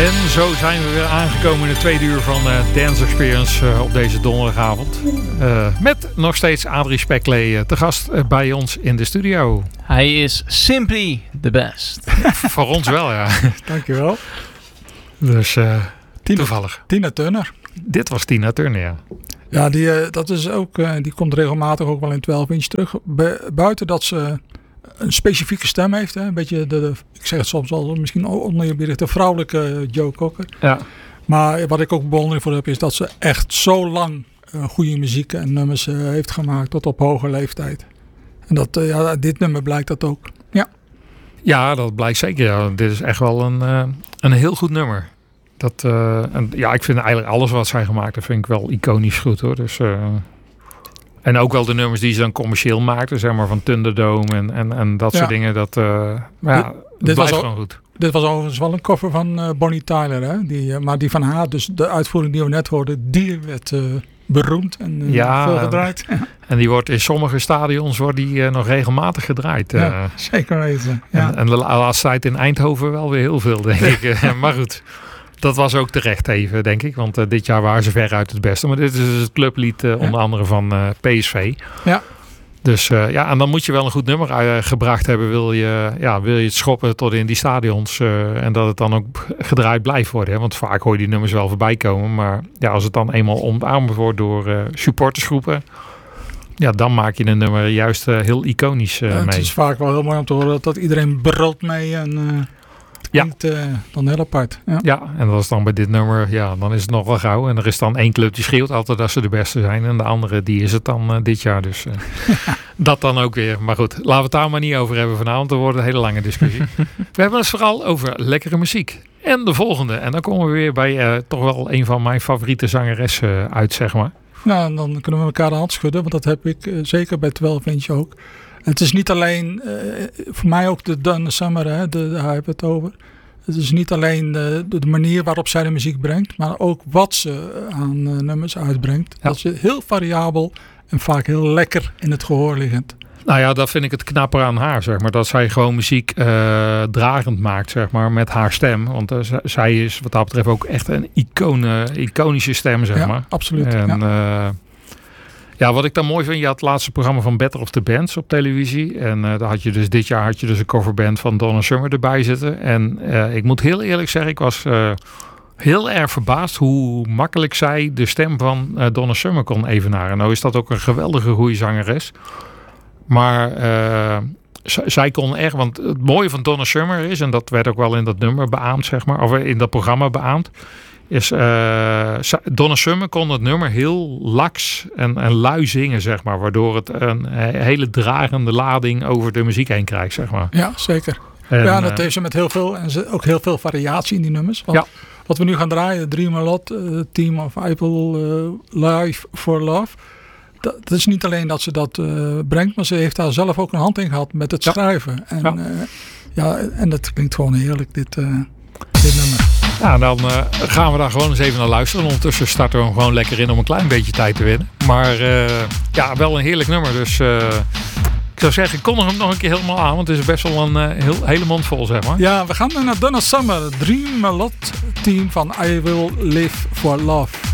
En zo zijn we weer aangekomen in de tweede uur van Dance Experience op deze donderdagavond. Met nog steeds Adrie Speklee te gast bij ons in de studio. Hij is simply the best. Voor ons wel, ja. Dankjewel. Dus toevallig. Tina Turner. Dit was Tina Turner, ja. Ja, dat is ook, die komt regelmatig ook wel in 12 inch terug. Buiten dat ze een specifieke stem heeft. Hè? Een beetje ik zeg het soms al, misschien oneerbiedig, de vrouwelijke Joe Cocker. Ja. Maar wat ik ook bewondering voor heb, is dat ze echt zo lang goede muziek en nummers heeft gemaakt tot op hoge leeftijd. En dat, dit nummer blijkt dat ook. Ja, ja, dat blijkt zeker. Ja. Dit is echt wel een heel goed nummer. Ik vind eigenlijk alles wat zij gemaakt heeft, vind ik wel iconisch goed, hoor. Dus, en ook wel de nummers die ze dan commercieel maakten, zeg maar van Thunderdome en dat soort dingen. Dat blijft gewoon goed. Dit was overigens wel een cover van Bonnie Tyler, hè? Maar die van haar, dus de uitvoering die we net hoorden, die werd beroemd en veel gedraaid. En die wordt in sommige stadions nog regelmatig gedraaid. Ja, zeker weten. Ja. En de laatste tijd in Eindhoven wel weer heel veel, denk ik. Maar goed. Dat was ook terecht even, denk ik. Want dit jaar waren ze veruit het beste. Maar dit is dus het clublied onder andere van PSV. Ja. Dus en dan moet je wel een goed nummer gebracht hebben. Wil je het schoppen tot in die stadions. En dat het dan ook gedraaid blijft worden. Hè? Want vaak hoor je die nummers wel voorbij komen. Maar ja, als het dan eenmaal omarmd wordt door supportersgroepen. Ja, dan maak je een nummer juist heel iconisch mee. Het is vaak wel heel mooi om te horen dat iedereen brult mee en... klinkt dan heel apart. Ja, en dat is dan bij dit nummer, dan is het nog wel gauw. En er is dan één club die schreeuwt altijd dat ze de beste zijn. En de andere, die is het dan dit jaar. Dus dat dan ook weer. Maar goed, laten we het daar maar niet over hebben vanavond. Er wordt een hele lange discussie. We hebben het vooral over lekkere muziek. En de volgende. En dan komen we weer bij toch wel een van mijn favoriete zangeressen uit, zeg maar. Nou, en dan kunnen we elkaar de hand schudden. Want dat heb ik zeker bij 12 inch ook. Het is niet alleen, voor mij ook de Donna Summer, hè, daar hebben we het over. Het is niet alleen de manier waarop zij de muziek brengt, maar ook wat ze aan nummers uitbrengt. Ja. Dat is heel variabel en vaak heel lekker in het gehoor liggend. Nou ja, dat vind ik het knapper aan haar, zeg maar. Dat zij gewoon muziek dragend maakt, zeg maar, met haar stem. Want zij is wat dat betreft ook echt een iconische stem, zeg maar. Absoluut. En, wat ik dan mooi vind, je had het laatste programma van Battle of the Bands op televisie. En daar had je dus dit jaar een coverband van Donna Summer erbij zitten. En ik moet heel eerlijk zeggen, ik was heel erg verbaasd hoe makkelijk zij de stem van Donna Summer kon evenaren. Nou is dat ook een geweldige goede zangeres. Maar zij kon echt, want het mooie van Donna Summer is, en dat werd ook wel in dat nummer beaamd, zeg maar, of in dat programma beaamd, is Donna Summer kon het nummer heel laks en lui zingen, zeg maar. Waardoor het een hele dragende lading over de muziek heen krijgt, zeg maar. Ja, zeker. En dat heeft ze met heel veel, en ook heel veel variatie in die nummers. Want wat we nu gaan draaien, Dream a Lot, Team of Apple, Live for Love. Dat is niet alleen dat ze dat brengt, maar ze heeft daar zelf ook een hand in gehad met het schrijven. En, en dat klinkt gewoon heerlijk, dit nummer. Ja, dan gaan we daar gewoon eens even naar luisteren. Ondertussen starten we hem gewoon lekker in om een klein beetje tijd te winnen. Maar wel een heerlijk nummer. Dus ik zou zeggen, kondig hem nog een keer helemaal aan. Want het is best wel een hele mond vol, zeg maar. Ja, we gaan naar Donna Summer. Dream a Lot, team van I Will Live for Love.